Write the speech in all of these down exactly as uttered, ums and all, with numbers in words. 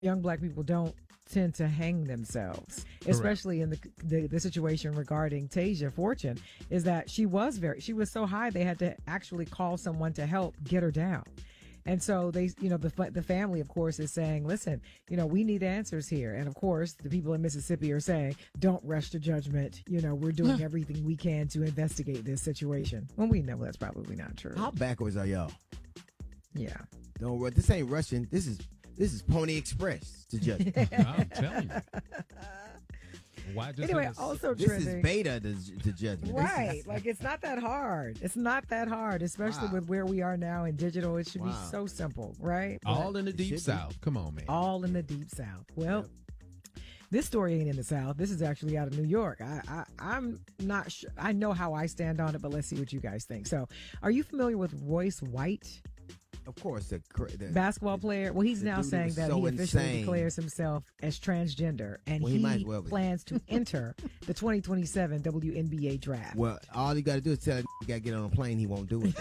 young black people don't tend to hang themselves, especially in the, the the situation regarding Tasia Fortune, is that she was very she was so high they had to actually call someone to help get her down. And so they, you know, the the family, of course, is saying, listen, you know, we need answers here. And of course, the people in Mississippi are saying, don't rush to judgment. You know, we're doing everything we can to investigate this situation. When we know that's probably not true. How backwards are y'all? Yeah. Don't worry. This ain't Russian. This is this is Pony Express to judgment. I'm telling you. Why just anyway, also this trending. is beta to, to judgment. Right. Is, like, it's not that hard. It's not that hard, especially wow. with where we are now in digital. It should wow. be so simple, right? All but in the deep south. Come on, man. All in the deep south. Well, yep. This story ain't in the south. This is actually out of New York. I, I, I'm not sure. I know how I stand on it, but let's see what you guys think. So, are you familiar with Royce White? Of course, the, the basketball player. Well, he's now saying that so he officially insane. declares himself as transgender, and well, he, he, he well plans to enter the twenty twenty-seven W N B A draft. Well, all you got to do is tell him you got to get on a plane. He won't do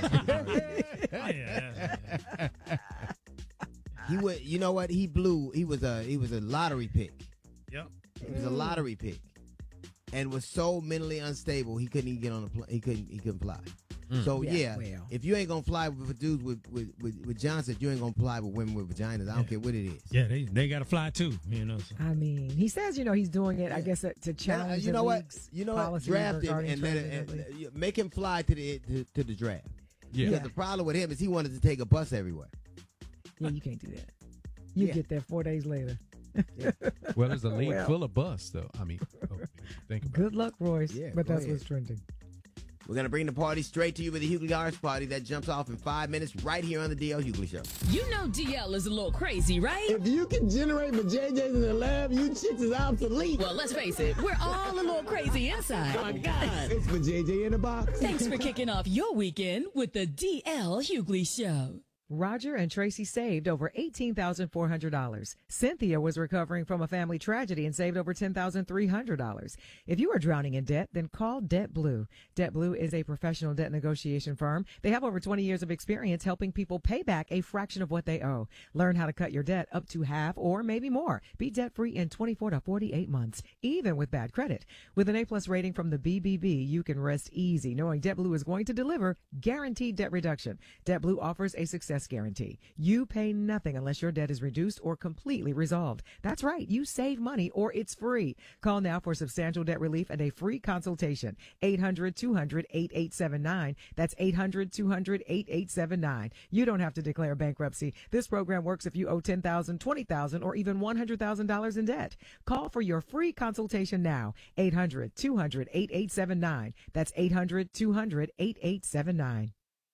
it. He would. You know what? He blew. He was a. He was a lottery pick. Yep. He was a lottery pick, and was so mentally unstable he couldn't even get on a plane. He couldn't. He couldn't fly. Mm. So yeah, yeah well. If you ain't gonna fly with dudes with with, with with Johnson, you ain't gonna fly with women with vaginas. I don't yeah. care what it is. Yeah, they they gotta fly too. You know. So. I mean, he says you know he's doing it. Yeah. I guess uh, to challenge. Now, you know what? You know what? Draft him and let it, and make him fly to the to, to the draft. Yeah. Because yeah. the problem with him is he wanted to take a bus everywhere. Yeah, you can't do that. You yeah. get there four days later. Yeah. Well, there's a league well, full of bus, though. I mean, oh, think about good it. luck, Royce. Yeah, but that's ahead. what's trending. We're going to bring the party straight to you with the Hughley Arts Party that jumps off in five minutes right here on the D L Hughley Show. You know D L is a little crazy, right? If you can generate my J Js in the lab, you chicks is obsolete. Well, let's face it, we're all a little crazy inside. Oh, my God. It's my J J in a box. Thanks for kicking off your weekend with the D L Hughley Show. Roger and Tracy saved over eighteen thousand four hundred dollars. Cynthia was recovering from a family tragedy and saved over ten thousand three hundred dollars. If you are drowning in debt, then call DebtBlue. DebtBlue is a professional debt negotiation firm. They have over twenty years of experience helping people pay back a fraction of what they owe. Learn how to cut your debt up to half or maybe more. Be debt-free in twenty-four to forty-eight months, even with bad credit. With an A-plus rating from the B B B, you can rest easy knowing DebtBlue is going to deliver guaranteed debt reduction. DebtBlue offers a success guarantee. You pay nothing unless your debt is reduced or completely resolved. That's right. You save money or it's free. Call now for substantial debt relief and a free consultation. eight hundred two hundred eighty-eight seventy-nine. That's eight hundred two hundred eighty-eight seventy-nine. You don't have to declare bankruptcy. This program works if you owe ten thousand dollars, twenty thousand dollars, or even one hundred thousand dollars in debt. Call for your free consultation now. eight hundred two hundred eighty-eight seventy-nine. That's eight hundred two hundred eighty-eight seventy-nine.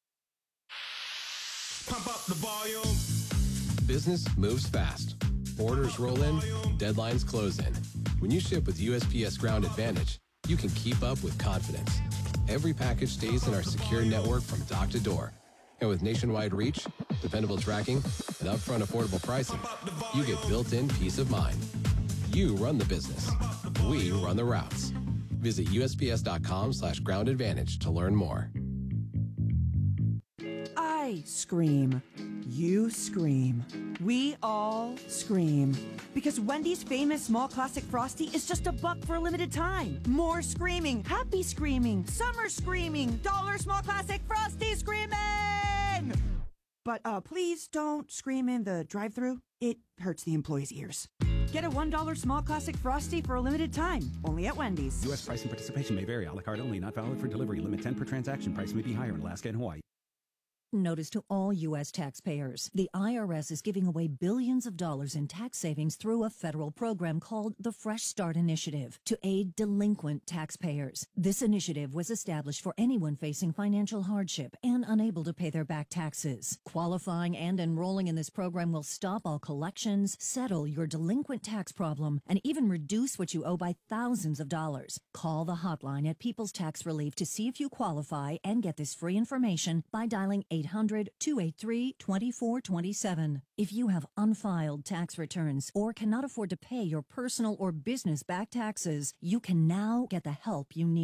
Pump up the volume. Business moves fast. Orders roll in, deadlines close in. When you ship with U S P S Ground Advantage, you can keep up with confidence. Every package stays in our secure network from dock to door. And with nationwide reach, dependable tracking, and upfront affordable pricing, you get built-in peace of mind. You run the business. We run the routes. Visit U S P S dot com slash ground advantage to learn more. I scream. You scream. We all scream. Because Wendy's famous small classic Frosty is just a buck for a limited time. More screaming, happy screaming, summer screaming, dollar small classic Frosty screaming! But uh, please don't scream in the drive-thru. It hurts the employees' ears. Get a one dollar small classic Frosty for a limited time, only at Wendy's. U S price and participation may vary. A la carte only, not valid for delivery. Limit ten per transaction. Price may be higher in Alaska and Hawaii. Notice to all U S taxpayers. The I R S is giving away billions of dollars in tax savings through a federal program called the Fresh Start Initiative to aid delinquent taxpayers. This initiative was established for anyone facing financial hardship and unable to pay their back taxes. Qualifying and enrolling in this program will stop all collections, settle your delinquent tax problem, and even reduce what you owe by thousands of dollars. Call the hotline at People's Tax Relief to see if you qualify and get this free information by dialing eight hundred two eight three two four two seven. If you have unfiled tax returns or cannot afford to pay your personal or business back taxes, you can now get the help you need.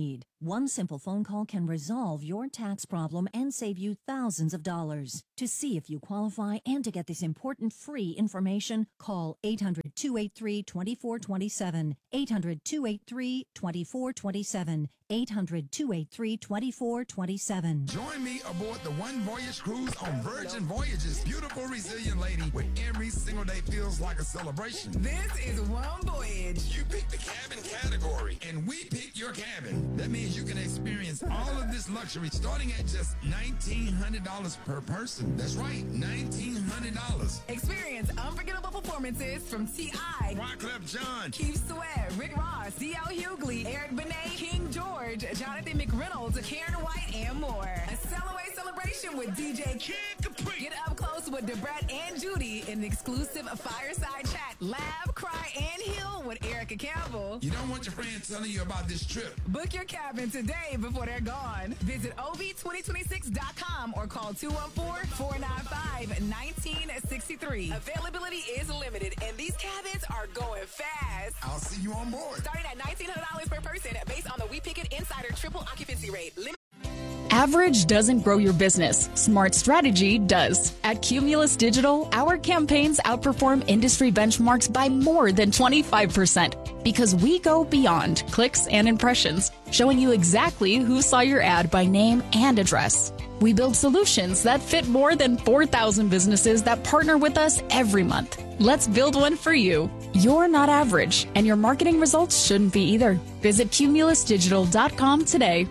One simple phone call can resolve your tax problem and save you thousands of dollars. To see if you qualify and to get this important free information, call eight hundred, two eight three, two four two seven, eight hundred, two eight three, two four two seven, eight hundred, two eight three, two four two seven. Join me aboard the One Voyage Cruise on Virgin Voyages. Beautiful, resilient lady, where every single day feels like a celebration. This is One Voyage. You pick the cabin category, and we pick your cabin. That means you can experience all of this luxury starting at just nineteen hundred dollars per person. That's right, nineteen hundred dollars. Experience unforgettable performances from T I, Wyclef Jean, Keith Sweat, Rick Ross, D L Hughley, Eric Benet, King George, Jonathan McReynolds, Karen White, and more. A Cellaway celebration with D J Kid Capri. Get up close with Debrat and Judy in an exclusive fireside chat. Laugh, cry, and heal with Erica Campbell. You don't want your friends telling you about this trip. Book your cabin today before they're gone. Visit O V twenty twenty-six dot com or call two one four, four nine five, one nine six three. Availability is limited, and these cabins are going fast. I'll see you on board. Starting at nineteen hundred dollars per person based on the We Pick It Insider triple occupancy rate. Lim- Average doesn't grow your business. Smart strategy does. At Cumulus Digital, our campaigns outperform industry benchmarks by more than twenty-five percent because we go beyond clicks and impressions, showing you exactly who saw your ad by name and address. We build solutions that fit more than four thousand businesses that partner with us every month. Let's build one for you. You're not average, and your marketing results shouldn't be either. Visit cumulus digital dot com today.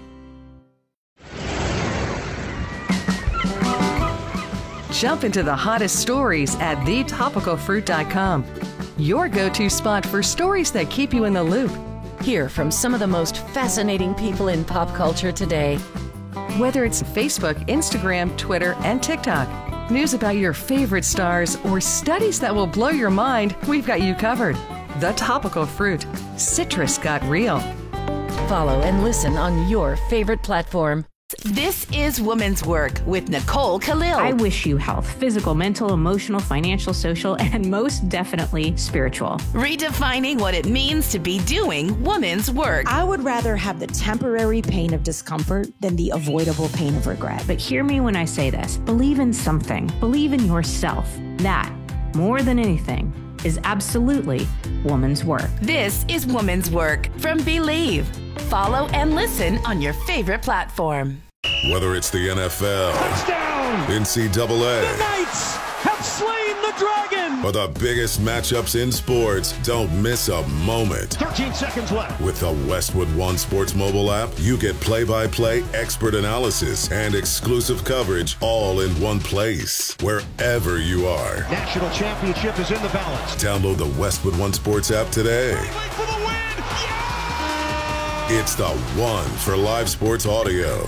Jump into the hottest stories at the topical fruit dot com. Your go-to spot for stories that keep you in the loop. Hear from some of the most fascinating people in pop culture today. Whether it's Facebook, Instagram, Twitter, and TikTok, news about your favorite stars, or studies that will blow your mind, we've got you covered. The Topical Fruit. Citrus got real. Follow and listen on your favorite platform. This is Woman's Work with Nicole Khalil. I wish you health, physical, mental, emotional, financial, social, and most definitely spiritual. Redefining what it means to be doing woman's work. I would rather have the temporary pain of discomfort than the avoidable pain of regret. But hear me when I say this. Believe in something. Believe in yourself. That, more than anything, is absolutely woman's work. This is Woman's Work from Believe. Follow and listen on your favorite platform. Whether it's the N F L, touchdown, N C double A, the Knights have slain the dragon, or the biggest matchups in sports, don't miss a moment. thirteen seconds left. With the Westwood One Sports mobile app, you get play-by-play, expert analysis, and exclusive coverage all in one place, wherever you are. National championship is in the balance. Download the Westwood One Sports app today. For the win! Yeah! It's the one for live sports audio.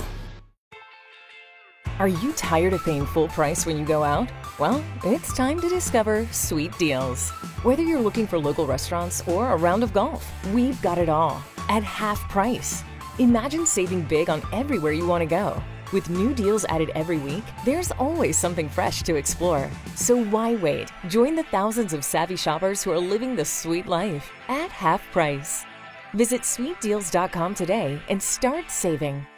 Are you tired of paying full price when you go out? Well, it's time to discover Sweet Deals. Whether you're looking for local restaurants or a round of golf, we've got it all at half price. Imagine saving big on everywhere you want to go. With new deals added every week, there's always something fresh to explore. So why wait? Join the thousands of savvy shoppers who are living the sweet life at half price. Visit sweet deals dot com today and start saving.